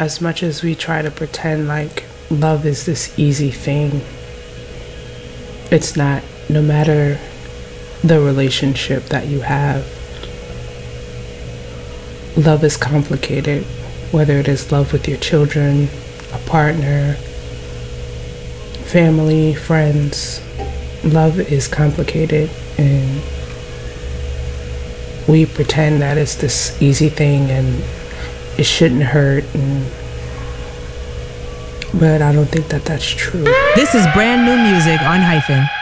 as much as we try to pretend like love is this easy thing, it's not. No matter the relationship that you have, love is complicated, whether it is love with your children, a partner, family, friends. Love is complicated, and we pretend that it's this easy thing and it shouldn't hurt, but I don't think that that's true. This is brand new music on Hyphen.